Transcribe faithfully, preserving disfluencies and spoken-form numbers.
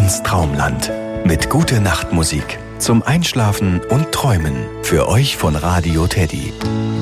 ins Traumland. Mit gute Nachtmusik zum Einschlafen und Träumen. Für euch von Radio Teddy.